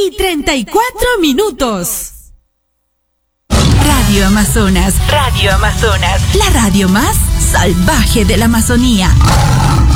1:34. Radio Amazonas. Radio Amazonas. La radio más salvaje de la Amazonía.